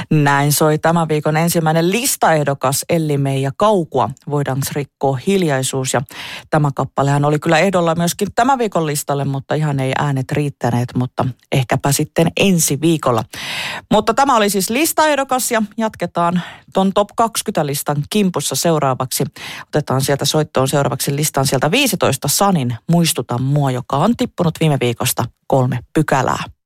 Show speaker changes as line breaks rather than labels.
Näin soi tämän viikon ensimmäinen listaehdokas Elli-Meija Kaukua, Voidaanko rikkoa hiljaisuus. Ja tämä kappalehan oli kyllä ehdolla myöskin tämän viikon listalle, mutta ihan ei äänet riittäneet, mutta ehkäpä sitten ensi viikolla. Mutta tämä oli siis listaehdokas ja jatketaan ton Top 20-listan kimpussa seuraavaksi. Otetaan sieltä soittoon seuraavaksi listaan sieltä 15 Sanin Muistuta mua, joka on tippunut viime viikosta 3 pykälää.